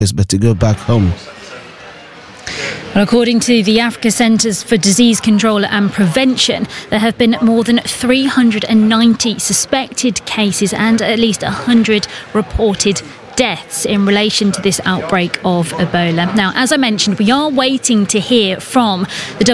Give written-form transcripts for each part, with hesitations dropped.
but to go back home. Well, according to the Africa Centres for Disease Control and Prevention, there have been more than 390 suspected cases and at least 100 reported deaths in relation to this outbreak of Ebola. Now, as I mentioned, we are waiting to hear from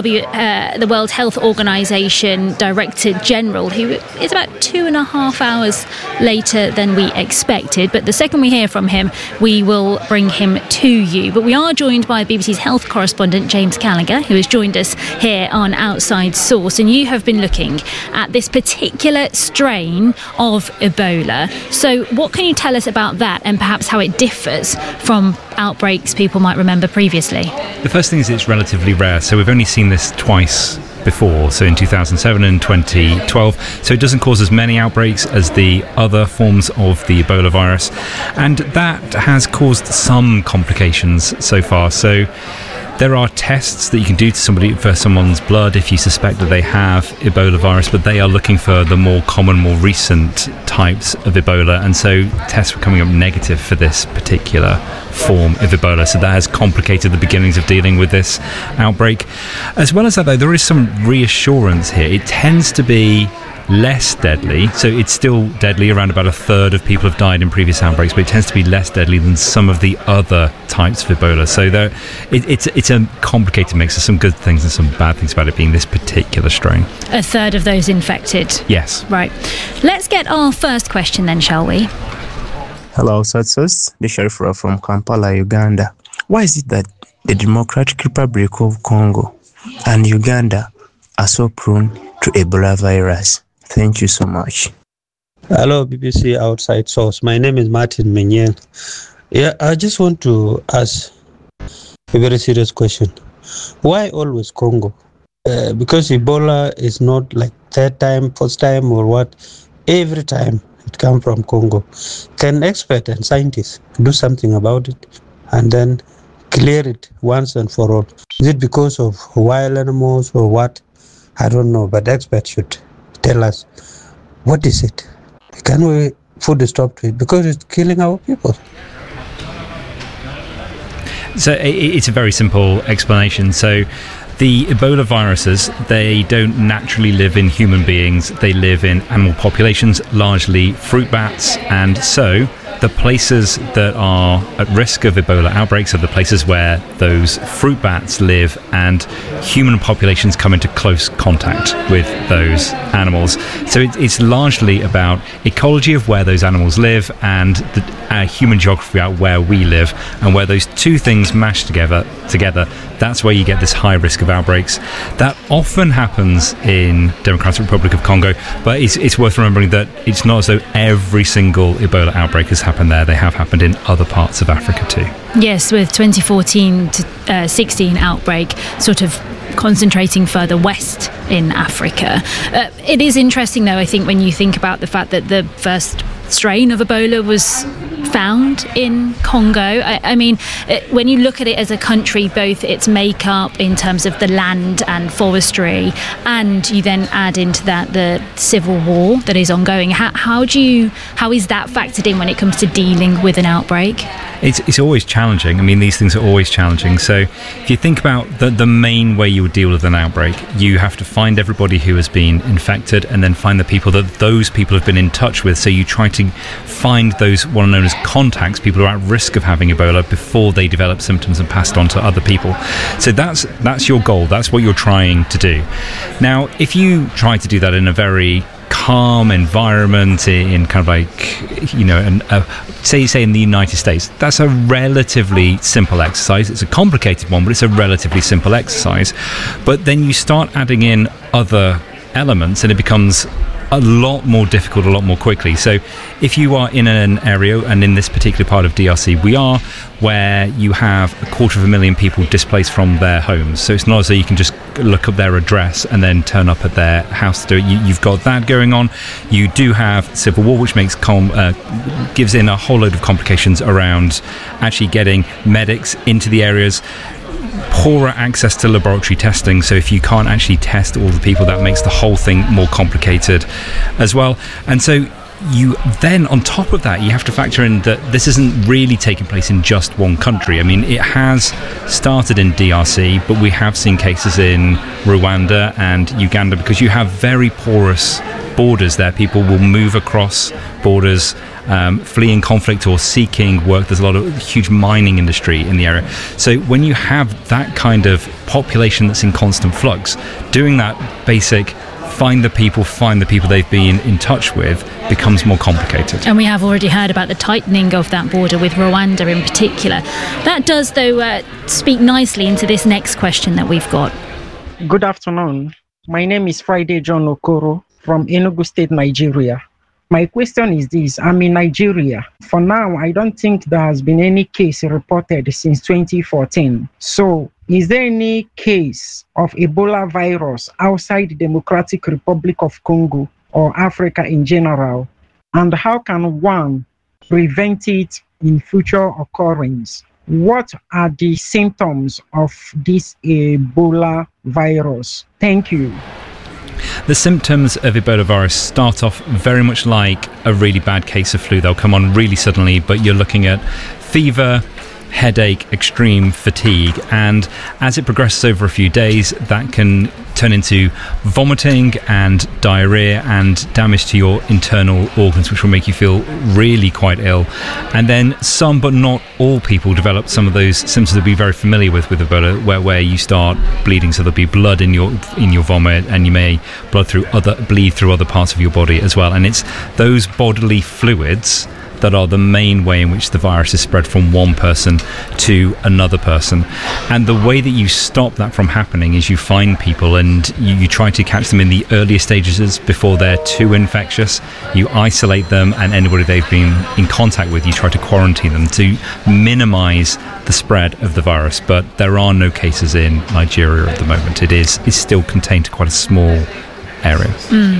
the World Health Organization Director General, who is about 2.5 hours later than we expected. But the second we hear from him, we will bring him to you. But we are joined by BBC's health correspondent, James Gallagher, who has joined us here on Outside Source. And you have been looking at this particular strain of Ebola. So what can you tell us about that, and perhaps how it differs from outbreaks people might remember previously? The first thing is it's relatively rare. So we've only seen this twice before, so in 2007 and 2012. So it doesn't cause as many outbreaks as the other forms of the Ebola virus. And that has caused some complications so far. So there are tests that you can do to somebody for someone's blood if you suspect that they have Ebola virus, but they are looking for the more common, more recent types of Ebola, and so tests were coming up negative for this particular form of Ebola. So that has complicated the beginnings of dealing with this outbreak. As well as that, though, there is some reassurance here. It tends to be less deadly, so it's still deadly. Around about a third of people have died in previous outbreaks, but it tends to be less deadly than some of the other types of Ebola. So it's a complicated mix. There's some good things and some bad things about it being this particular strain. A third of those infected? Yes. Right. Let's get our first question then, shall we? Hello, Satsos. The Sheriff from Kampala, Uganda. Why is it that the Democratic Republic of Congo and Uganda are so prone to Ebola virus? Thank you so much. Hello, BBC Outside Source. My name is Martin Menyel. Yeah, I just want to ask a very serious question. Why always Congo? Because Ebola is not like third time, first time, or what? Every time it comes from Congo. Can experts and scientists do something about it and then clear it once and for all? Is it because of wild animals or what? I don't know, but experts should tell us, what is it? Can we put a stop to it? Because it's killing our people. So it's a very simple explanation. So the Ebola viruses, they don't naturally live in human beings. They live in animal populations, largely fruit bats. And so the places that are at risk of Ebola outbreaks are the places where those fruit bats live, and human populations come into close contact with those animals. So it's largely about ecology of where those animals live and the human geography about where we live, and where those two things mash together, that's where you get this high risk of outbreaks. That often happens in Democratic Republic of Congo, but it's worth remembering that it's not as though every single Ebola outbreak has happened there. They have happened in other parts of Africa too. Yes, with 2014 to 16 outbreak sort of concentrating further west in Africa. It is interesting, though, I think, when you think about the fact that the first strain of Ebola was found in Congo. I mean, when you look at it as a country, both its makeup in terms of the land and forestry, and you then add into that the civil war that is ongoing, how is that factored in when it comes to dealing with an outbreak? It's always challenging. I mean, these things are always challenging. So if you think about the main way you would deal with an outbreak, you have to find everybody who has been infected and then find the people that those people have been in touch with. So you try to find those what are known as contacts, people who are at risk of having Ebola before they develop symptoms and pass it on to other people. So that's your goal. That's what you're trying to do. Now, if you try to do that in a very calm environment, in kind of like, you know, say in the United States, that's a relatively simple exercise. It's a complicated one, but it's a relatively simple exercise. But then you start adding in other elements and it becomes a lot more difficult, a lot more quickly. So if you are in an area, and in this particular part of DRC we are, where you have 250,000 people displaced from their homes, so it's not as though you can just look up their address and then turn up at their house to do it. You've got that going on. You do have civil war, which makes gives in a whole load of complications around actually getting medics into the areas. Poorer access to laboratory testing, so if you can't actually test all the people, that makes the whole thing more complicated as well. And so you then, on top of that, you have to factor in that this isn't really taking place in just one country. I mean, it has started in DRC, but we have seen cases in Rwanda and Uganda because you have very porous borders there. People will move across borders, fleeing conflict or seeking work. There's a lot of huge mining industry in the area. So when you have that kind of population that's in constant flux, doing that basic find the people they've been in touch with becomes more complicated. And we have already heard about the tightening of that border with Rwanda in particular. That does, though, speak nicely into this next question that we've got. Good afternoon. My name is Friday John Okoro from Enugu State, Nigeria. My question is this. I'm in Nigeria. For now, I don't think there has been any case reported since 2014. So, is there any case of Ebola virus outside the Democratic Republic of Congo or Africa in general? And how can one prevent it in future occurrence? What are the symptoms of this Ebola virus? Thank you. The symptoms of Ebola virus start off very much like a really bad case of flu. They'll come on really suddenly, but you're looking at fever, headache, extreme fatigue, and as it progresses over a few days, that can turn into vomiting and diarrhea and damage to your internal organs, which will make you feel really quite ill. And then some, but not all people, develop some of those symptoms that we'll be very familiar with Ebola, where you start bleeding, so there'll be blood in your vomit, and you may bleed through other parts of your body as well. And it's those bodily fluids that are the main way in which the virus is spread from one person to another person. And the way that you stop that from happening is you find people and you try to catch them in the earlier stages before they're too infectious. You isolate them, and anybody they've been in contact with, you try to quarantine them to minimize the spread of the virus. But there are no cases in Nigeria at the moment. It's still contained to quite a small area.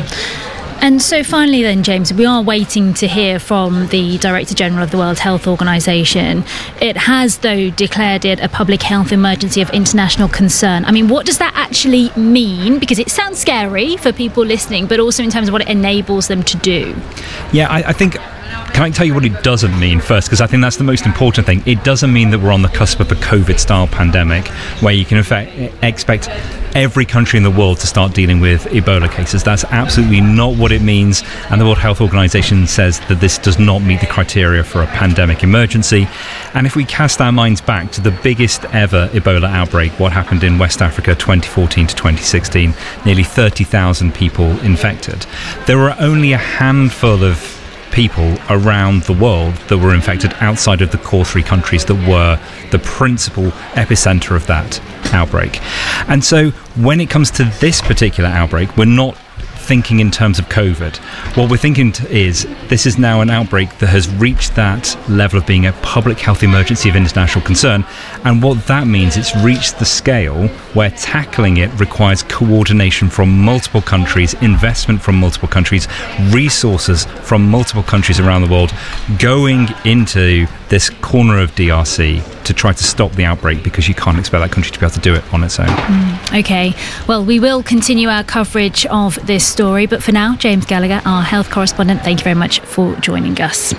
And so finally then, James, we are waiting to hear from the Director General of the World Health Organization. It has, though, declared it a public health emergency of international concern. I mean, what does that actually mean? Because it sounds scary for people listening, but also in terms of what it enables them to do. Yeah, I think... Can I tell you what it doesn't mean first? Because I think that's the most important thing. It doesn't mean that we're on the cusp of a COVID-style pandemic where you can in fact expect every country in the world to start dealing with Ebola cases. That's absolutely not what it means. And the World Health Organization says that this does not meet the criteria for a pandemic emergency. And if we cast our minds back to the biggest ever Ebola outbreak, what happened in West Africa 2014 to 2016, nearly 30,000 people infected. There were only a handful of people around the world that were infected outside of the core three countries that were the principal epicenter of that outbreak. And so when it comes to this particular outbreak, we're not thinking in terms of COVID. What we're thinking is this is now an outbreak that has reached that level of being a public health emergency of international concern. And what that means, it's reached the scale where tackling it requires coordination from multiple countries, investment from multiple countries, resources from multiple countries around the world going into this corner of DRC to try to stop the outbreak, because you can't expect that country to be able to do it on its own. OK, well, we will continue our coverage of this story, but for now, James Gallagher, our health correspondent, thank you very much for joining us.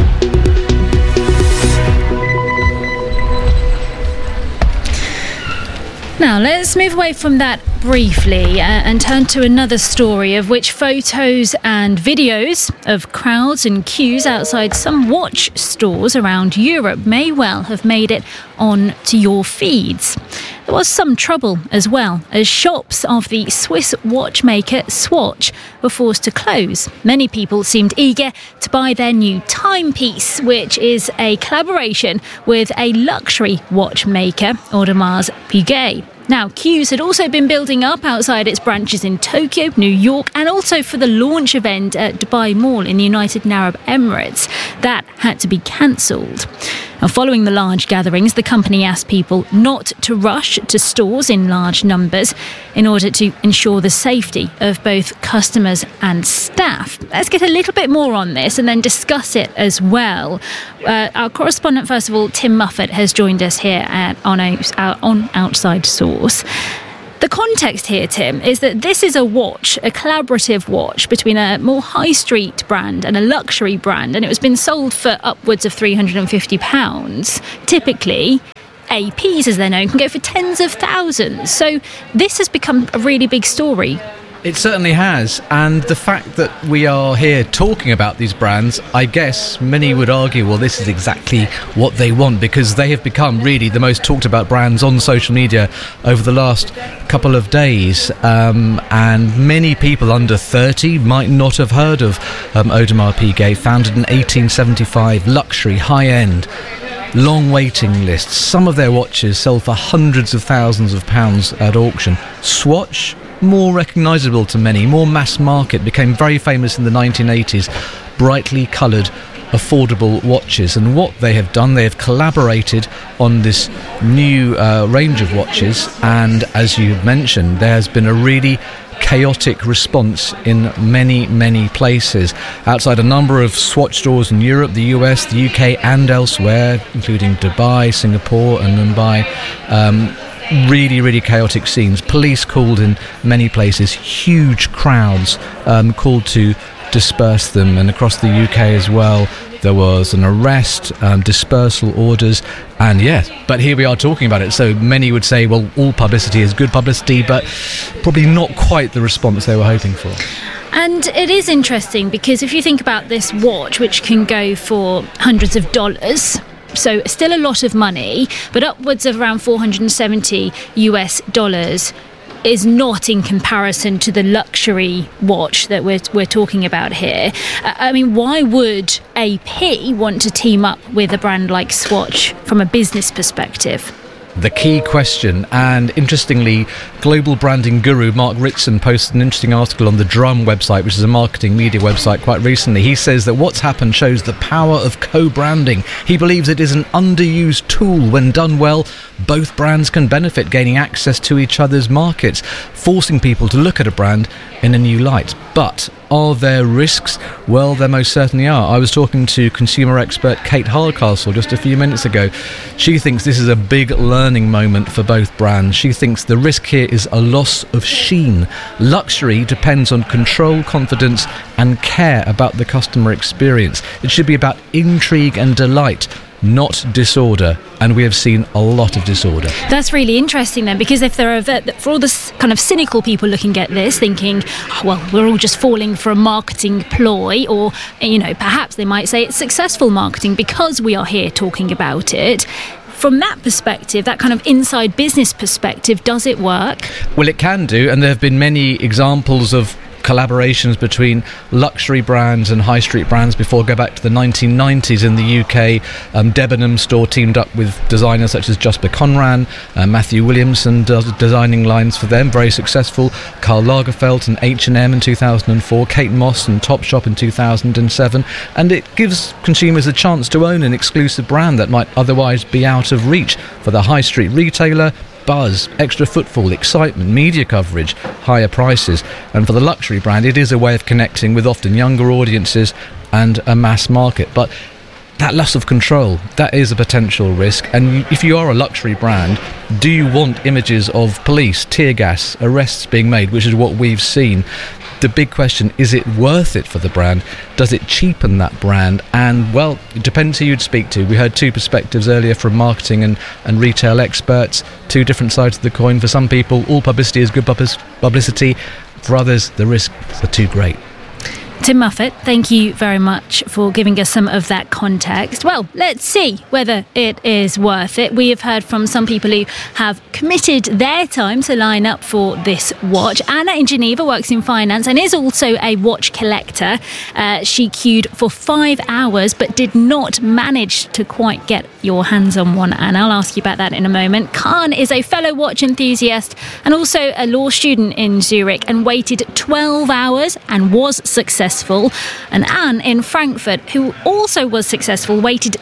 Now, let's move away from that briefly and turn to another story, of which photos and videos of crowds and queues outside some watch stores around Europe may well have made it on to your feeds. There was some trouble as well, as shops of the Swiss watchmaker Swatch were forced to close. Many people seemed eager to buy their new timepiece, which is a collaboration with a luxury watchmaker, Audemars Piguet. Now, queues had also been building up outside its branches in Tokyo, New York, and also for the launch event at Dubai Mall in the United Arab Emirates. That had to be cancelled. Now, following the large gatherings, the company asked people not to rush to stores in large numbers in order to ensure the safety of both customers and staff. Let's get a little bit more on this and then discuss it as well. Our correspondent, first of all, Tim Muffet, has joined us here on Outside Source. The context here, Tim, is that this is a watch, a collaborative watch between a more high street brand and a luxury brand, and it was been sold for upwards of £350. Typically, APs, as they're known, can go for tens of thousands. So this has become a really big story. It certainly has, and the fact that we are here talking about these brands, I guess many would argue, well, this is exactly what they want, because they have become really the most talked about brands on social media over the last couple of days, and many people under 30 might not have heard of Audemars Piguet, founded in 1875, luxury, high-end, long waiting lists. Some of their watches sell for hundreds of thousands of pounds at auction. Swatch, more recognisable to many, more mass market, became very famous in the 1980s. Brightly coloured, affordable watches. And what they have done, they have collaborated on this new range of watches. And as you mentioned, there has been a really chaotic response in many, many places. Outside a number of Swatch stores in Europe, the US, the UK and elsewhere, including Dubai, Singapore and Mumbai, really, really chaotic scenes. Police called in many places, huge crowds called to disperse them, and across the UK as well there was an arrest, dispersal orders, and yes, but here we are talking about it. So many would say, well, all publicity is good publicity, but probably not quite the response they were hoping for. And it is interesting because if you think about this watch, which can go for hundreds of dollars, so still a lot of money, but upwards of around $470 US is not in comparison to the luxury watch that we're talking about here. I mean, why would AP want to team up with a brand like Swatch from a business perspective? The key question, and interestingly, global branding guru Mark Ritson posted an interesting article on the Drum website, which is a marketing media website, quite recently. He says that what's happened shows the power of co-branding. He believes it is an underused tool. When done well, both brands can benefit, gaining access to each other's markets, forcing people to look at a brand in a new light. But are there risks? Well, there most certainly are. I was talking to consumer expert Kate Hardcastle just a few minutes ago. She thinks this is a big learning moment for both brands. She thinks the risk here is a loss of sheen. Luxury depends on control, confidence and care about the customer experience. It should be about intrigue and delight, not disorder, and we have seen a lot of disorder. That's really interesting then, because if there are, for all the kind of cynical people looking at this, thinking, oh, well, we're all just falling for a marketing ploy, or, you know, perhaps they might say it's successful marketing because we are here talking about it. From that perspective, that kind of inside business perspective, does it work? Well, it can do, and there have been many examples of collaborations between luxury brands and high street brands before. Go back to the 1990s in the UK. Debenhams store teamed up with designers such as Jasper Conran, Matthew Williamson does designing lines for them, very successful. Karl Lagerfeld and H&M in 2004, Kate Moss and Topshop in 2007, and it gives consumers a chance to own an exclusive brand that might otherwise be out of reach. For the high street retailer, buzz, extra footfall, excitement, media coverage, higher prices. And for the luxury brand, it is a way of connecting with often younger audiences and a mass market. But that loss of control, that is a potential risk. And if you are a luxury brand, do you want images of police, tear gas, arrests being made, which is what we've seen? The big question, is it worth it for the brand? Does it cheapen that brand? And, well, it depends who you'd speak to. We heard two perspectives earlier from marketing and retail experts, two different sides of the coin. For some people, all publicity is good publicity. For others, the risks are too great. Tim Muffet, thank you very much for giving us some of that context. Well, let's see whether it is worth it. We have heard from some people who have committed their time to line up for this watch. Anna in Geneva works in finance and is also a watch collector. She queued for 5 hours but did not manage to quite get your hands on one, Anna. I'll ask you about that in a moment. Khan is a fellow watch enthusiast and also a law student in Zurich and waited 12 hours and was successful. And Anne in Frankfurt, who also was successful, waited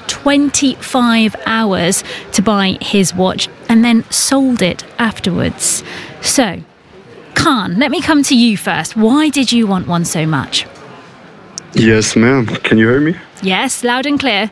25 hours to buy his watch and then sold it afterwards. So, Khan, let me come to you first. Why did you want one so much? Yes, ma'am. Can you hear me? Yes, loud and clear.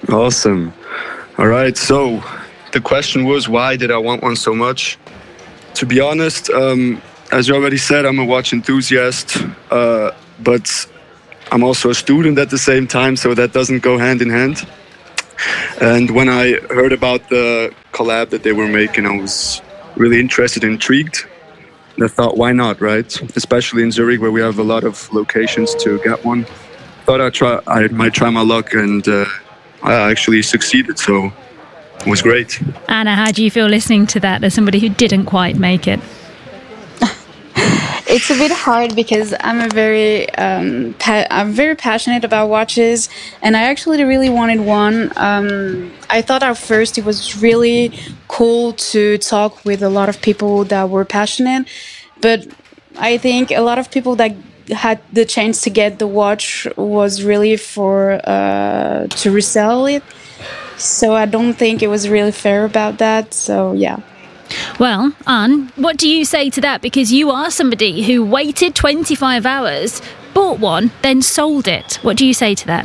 Awesome. All right. So the question was, why did I want one so much? To be honest, as you already said, I'm a watch enthusiast, but I'm also a student at the same time, so that doesn't go hand in hand. And when I heard about the collab that they were making, I was really interested and intrigued. And I thought, why not, right? Especially in Zurich, where we have a lot of locations to get one. Thought I might try my luck, and I actually succeeded, so it was great. Anna, how do you feel listening to that as somebody who didn't quite make it? It's a bit hard because I'm very passionate about watches, and I actually really wanted one. I thought at first it was really cool to talk with a lot of people that were passionate, but I think a lot of people that had the chance to get the watch was really for to resell it. So I don't think it was really fair about that. So yeah. Well, Anne, what do you say to that? Because you are somebody who waited 25 hours, bought one, then sold it. What do you say to that?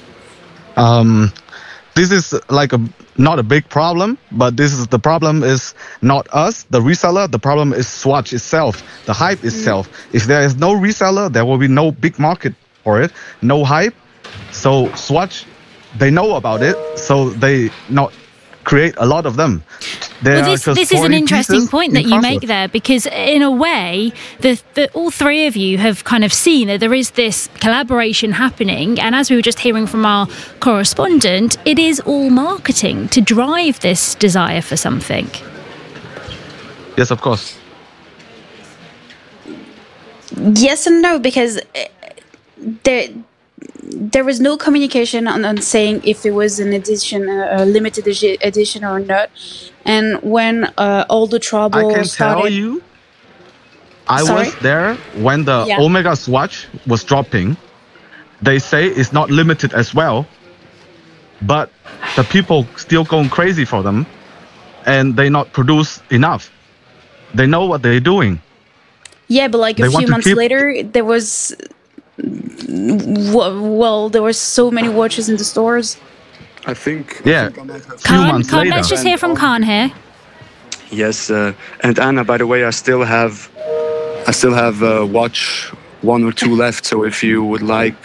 This is like not a big problem, but the problem is not us, the reseller. The problem is Swatch itself, the hype itself. If there is no reseller, there will be no big market for it, no hype. So Swatch, they know about it, so they not create a lot of them. This is an interesting point that you make there, because in a way, all three of you have kind of seen that there is this collaboration happening, and as we were just hearing from our correspondent, it is all marketing to drive this desire for something. Yes, of course. Yes and no, because there was no communication on saying if it was an edition, a limited edition or not. And when all the trouble I can started, tell you, I was there when the Omega Swatch was dropping. They say it's not limited as well, but the people still going crazy for them, and they not produce enough. They know what they're doing. Yeah, but like a few months later, there was there were so many watches in the stores. I think. Yeah. Khan, let's just hear from Khan here. Yes, and Anna, by the way, I still have watch 1 or 2 left. So if you would like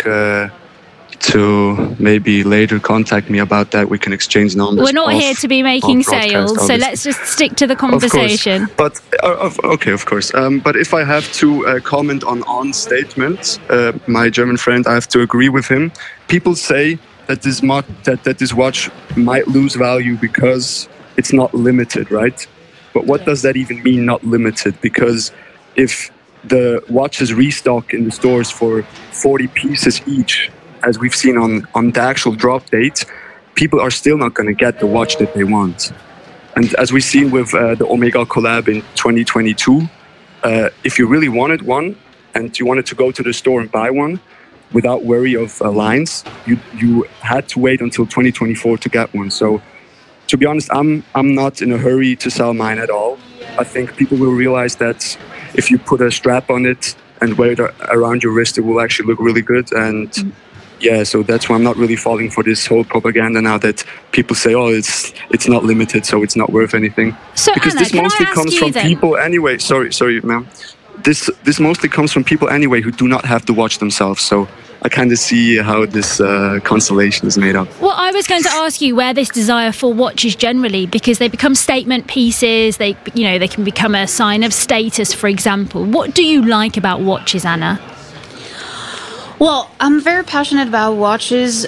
to maybe later contact me about that, we can exchange numbers. We're not here to be making sales, so let's just stick to the conversation. Of course. But okay, of course. But if I have to comment on statement, my German friend, I have to agree with him. People say that this watch might lose value because it's not limited, right? But what does that even mean, not limited? Because if the watches restock in the stores for 40 pieces each, as we've seen on the actual drop date, people are still not going to get the watch that they want. And as we've seen with the Omega collab in 2022, if you really wanted one and you wanted to go to the store and buy one without worry of lines, you had to wait until 2024 to get one. So to be honest, I'm not in a hurry to sell mine at all. I think people will realize that if you put a strap on it and wear it around your wrist, it will actually look really good. And yeah, so that's why I'm not really falling for this whole propaganda now that people say, oh, it's not limited, so it's not worth anything. So because Anna, this mostly comes from people anyway. Sorry, ma'am. This mostly comes from people anyway who do not have the watch themselves. So I kind of see how this constellation is made up. Well, I was going to ask you where this desire for watches generally, because they become statement pieces. They can become a sign of status, for example. What do you like about watches, Anna? Well, I'm very passionate about watches,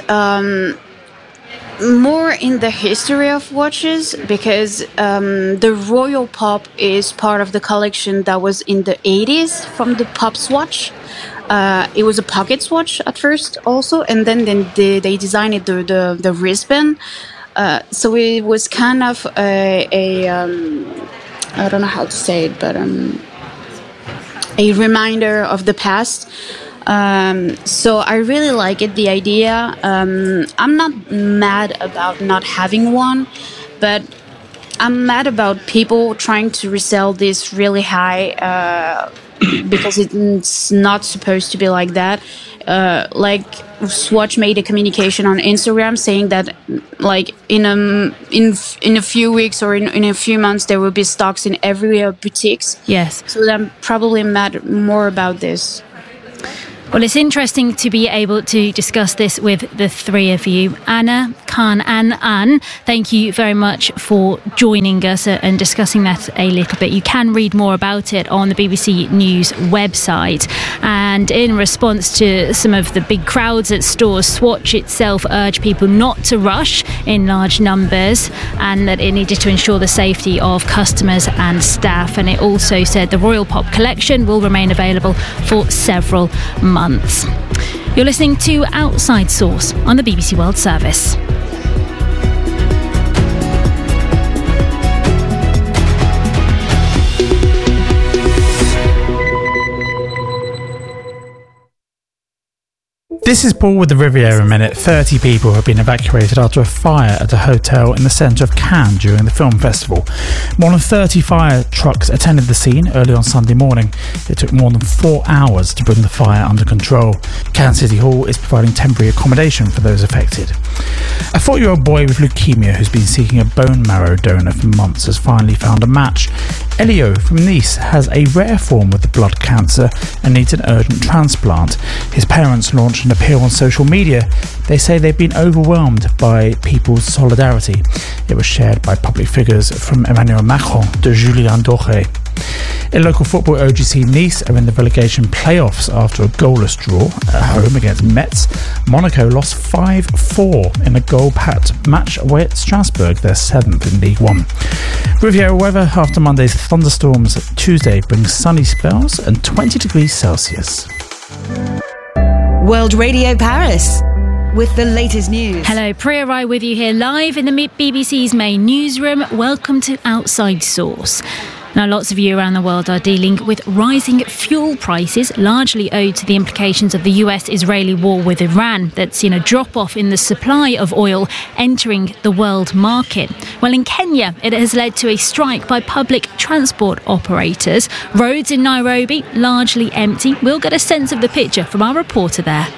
more in the history of watches, because the Royal Pop is part of the collection that was in the 80s from the Pop Swatch. It was a pocket watch at first also, and then they designed the wristband. So it was kind of a I don't know how to say it, but a reminder of the past. So I really like it, the idea. I'm not mad about not having one, but I'm mad about people trying to resell this really high because it's not supposed to be like that. Swatch made a communication on Instagram saying that like in a few weeks or in a few months there will be stocks in every boutiques. Yes. So then probably more about this. Well, it's interesting to be able to discuss this with the three of you. Anna, Khan and Anne, thank you very much for joining us and discussing that a little bit. You can read more about it on the BBC News website. And in response to some of the big crowds at stores, Swatch itself urged people not to rush in large numbers and that it needed to ensure the safety of customers and staff. And it also said the Royal Pop collection will remain available for several months. You're listening to Outside Source on the BBC World Service. This is Paul with the Riviera Minute. 30 people have been evacuated after a fire at a hotel in the centre of Cannes during the film festival. More than 30 fire trucks attended the scene early on Sunday morning. It took more than 4 hours to bring the fire under control. Cannes City Hall is providing temporary accommodation for those affected. A 4-year-old boy with leukemia who's been seeking a bone marrow donor for months has finally found a match. Elio from Nice has a rare form of the blood cancer and needs an urgent transplant. His parents launched an appeal on social media. They say they've been overwhelmed by people's solidarity. It was shared by public figures from Emmanuel Macron to Julien Doré. In local football, OGC Nice are in the relegation playoffs after a goalless draw at home against Metz. Monaco lost 5-4 in a goal-packed match away at Strasbourg, their 7th in League One. Riviera weather after Monday's thunderstorms. Tuesday brings sunny spells and 20 degrees Celsius. World Radio Paris with the latest news. Hello, Priya Rai with you here live in the BBC's main newsroom. Welcome to Outside Source. Now, lots of you around the world are dealing with rising fuel prices, largely owed to the implications of the US-Israeli war with Iran that's seen a drop-off in the supply of oil entering the world market. Well, in Kenya, it has led to a strike by public transport operators. Roads in Nairobi largely empty. We'll get a sense of the picture from our reporter there.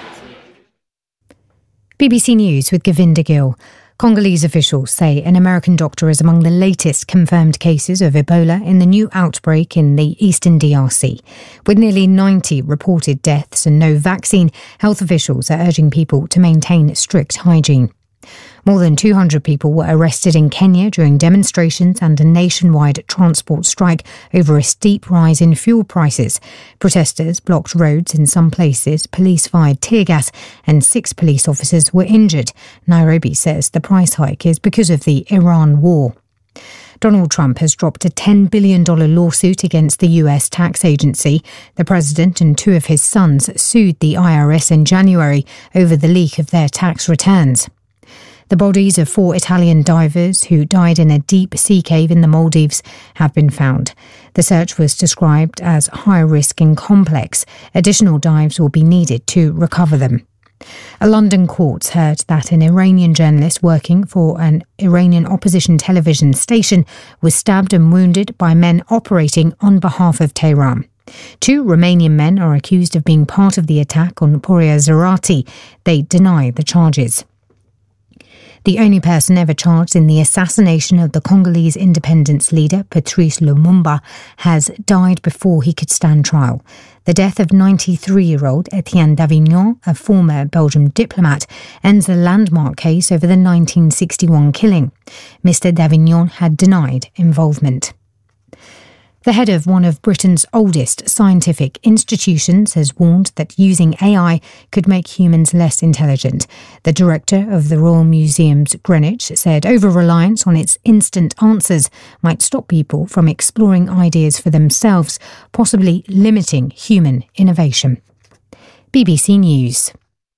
BBC News with Govinda Gill. Congolese officials say an American doctor is among the latest confirmed cases of Ebola in the new outbreak in the eastern DRC. With nearly 90 reported deaths and no vaccine, health officials are urging people to maintain strict hygiene. More than 200 people were arrested in Kenya during demonstrations and a nationwide transport strike over a steep rise in fuel prices. Protesters blocked roads in some places, police fired tear gas, and 6 police officers were injured. Nairobi says the price hike is because of the Iran war. Donald Trump has dropped a $10 billion lawsuit against the US tax agency. The president and 2 of his sons sued the IRS in January over the leak of their tax returns. The bodies of 4 Italian divers who died in a deep sea cave in the Maldives have been found. The search was described as high risk and complex. Additional dives will be needed to recover them. A London court heard that an Iranian journalist working for an Iranian opposition television station was stabbed and wounded by men operating on behalf of Tehran. 2 Romanian men are accused of being part of the attack on Horia Zarate. They deny the charges. The only person ever charged in the assassination of the Congolese independence leader, Patrice Lumumba, has died before he could stand trial. The death of 93-year-old Etienne Davignon, a former Belgian diplomat, ends a landmark case over the 1961 killing. Mr. Davignon had denied involvement. The head of one of Britain's oldest scientific institutions has warned that using AI could make humans less intelligent. The director of the Royal Museum's Greenwich said over-reliance on its instant answers might stop people from exploring ideas for themselves, possibly limiting human innovation. BBC News.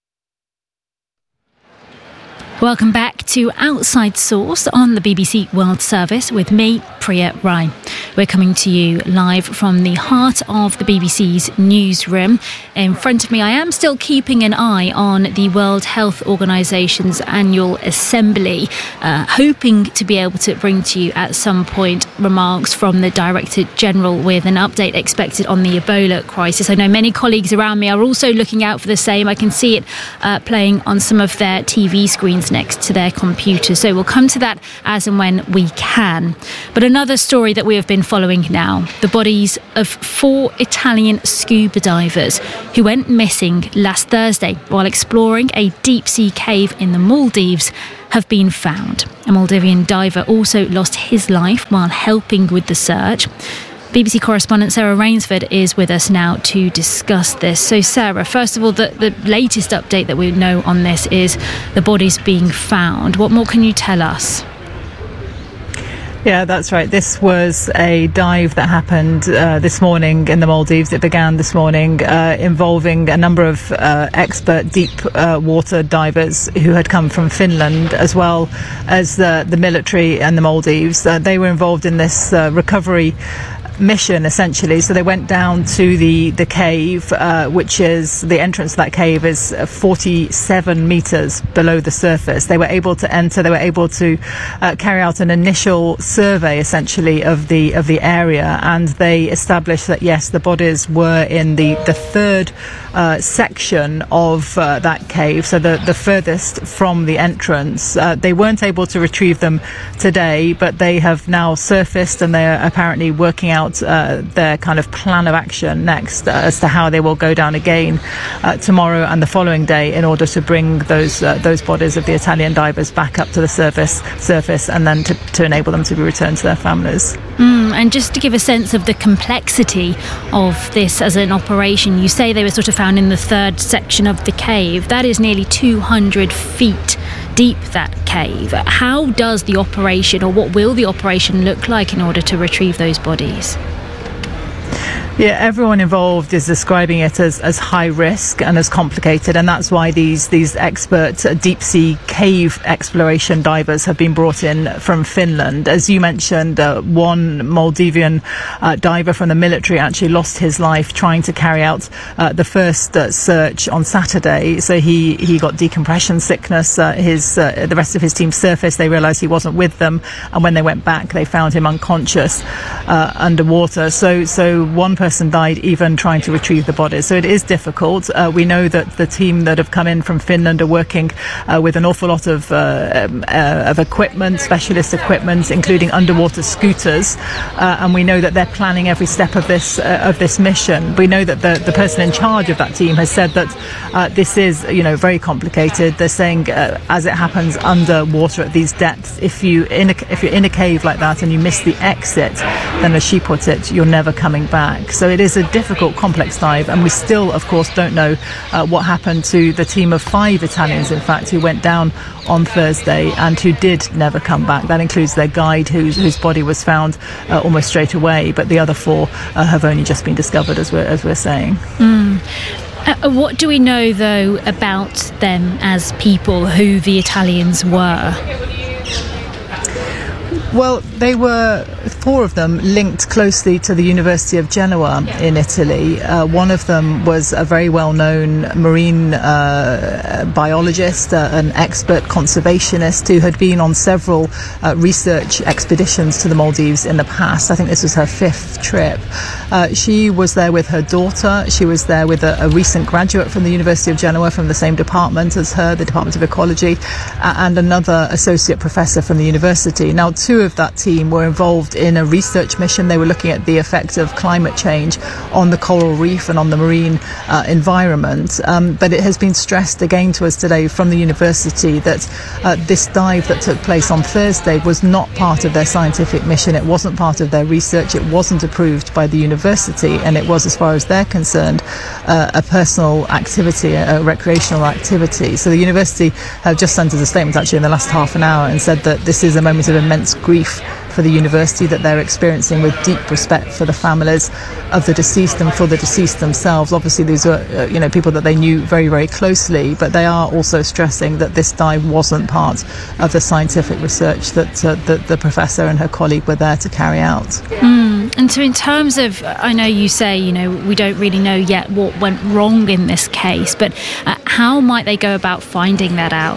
Welcome back to Outside Source on the BBC World Service with me, Priya Rai. We're coming to you live from the heart of the BBC's newsroom. In front of me, I am still keeping an eye on the World Health Organization's annual assembly, hoping to be able to bring to you at some point remarks from the Director General with an update expected on the Ebola crisis. I know many colleagues around me are also looking out for the same. I can see it playing on some of their TV screens next to their computers. So we'll come to that as and when we can. But another story that we have been following now, the bodies of 4 Italian scuba divers who went missing last Thursday while exploring a deep-sea cave in the Maldives have been found. A Maldivian diver also lost his life while helping with the search. BBC correspondent Sarah Rainsford is with us now to discuss this. So Sarah, first of all, the latest update that we know on this is the bodies being found. What more can you tell us? Yeah, that's right. This was a dive that happened this morning in the Maldives. It began this morning involving a number of expert deep water divers who had come from Finland, as well as the military and the Maldives. They were involved in this recovery mission, essentially. So they went down to the cave, which is, the entrance to that cave is 47 meters below the surface. They were able to enter, they were able to carry out an initial survey, essentially, of the area, and they established that yes, the bodies were in the third section of that cave, so the furthest from the entrance. They weren't able to retrieve them today, but they have now surfaced, and they are apparently working out their kind of plan of action next as to how they will go down again tomorrow and the following day in order to bring those bodies of the Italian divers back up to the surface and then to enable them to be returned to their families. And just to give a sense of the complexity of this as an operation, you say they were sort of found in the third section of the cave. That is nearly 200 feet deep, that cave. How does the operation, or what will the operation look like in order to retrieve those bodies? Yeah, everyone involved is describing it as high risk and as complicated, and that's why these expert deep sea cave exploration divers have been brought in from Finland. As you mentioned, one Maldivian diver from the military actually lost his life trying to carry out the first search on Saturday. So he got decompression sickness. The rest of his team surfaced. They realised he wasn't with them, and when they went back, they found him unconscious underwater. So one person died even trying to retrieve the bodies. So it is difficult. We know that the team that have come in from Finland are working with an awful lot of equipment, specialist equipment, including underwater scooters, and we know that they're planning every step of this mission. We know that the person in charge of that team has said that this is very complicated. They're saying as it happens underwater at these depths, if you're in a cave like that and you miss the exit, then as she puts it, you're never coming back. So it is a difficult, complex dive, and we still, of course, don't know what happened to the team of 5 Italians, in fact, who went down on Thursday and who did never come back. That includes their guide, whose body was found almost straight away, but the other 4 have only just been discovered, as we're saying. What do we know, though, about them as people, who the Italians were? Well, they were, 4 of them, linked closely to the University of Genoa in Italy. One of them was a very well-known marine biologist, an expert conservationist who had been on several research expeditions to the Maldives in the past. I think this was her 5th trip. She was there with her daughter. She was there with a recent graduate from the University of Genoa from the same department as her, the Department of Ecology, and another associate professor from the university. Now, 2 of that team were involved in a research mission. They were looking at the effect of climate change on the coral reef and on the marine environment. But it has been stressed again to us today from the university that this dive that took place on Thursday was not part of their scientific mission. It wasn't part of their research. It wasn't approved by the university, and it was, as far as they're concerned, a personal activity, a recreational activity. So the university have just sent us a statement actually in the last half an hour and said that this is a moment of immense grief for the university that they're experiencing, with deep respect for the families of the deceased and for the deceased themselves. Obviously, these are people that they knew very, very closely, but they are also stressing that this dive wasn't part of the scientific research that the professor and her colleague were there to carry out. And so in terms of, I know you say, we don't really know yet what went wrong in this case, but how might they go about finding that out?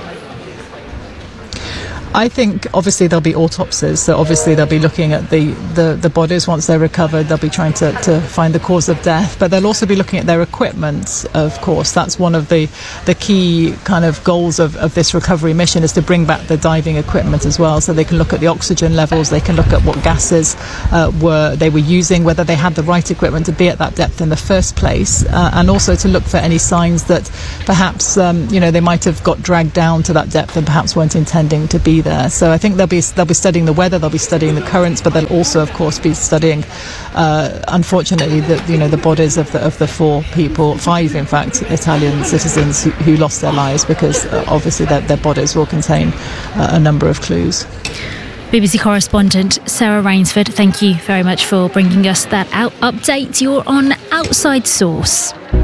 I think obviously there'll be autopsies, so obviously they'll be looking at the bodies once they're recovered. They'll be trying to find the cause of death, but they'll also be looking at their equipment, of course. That's one of the key kind of goals of this recovery mission, is to bring back the diving equipment as well, so they can look at the oxygen levels, they can look at what gases they were using, whether they had the right equipment to be at that depth in the first place, and also to look for any signs that perhaps they might have got dragged down to that depth and perhaps weren't intending to be there. So I think they'll be studying the weather, they'll be studying the currents, but they'll also, of course, be studying, unfortunately, the bodies of the 5 in fact, Italian citizens who lost their lives, because obviously their bodies will contain a number of clues. BBC correspondent Sarah Rainsford, thank you very much for bringing us that update. You're on Outside Source.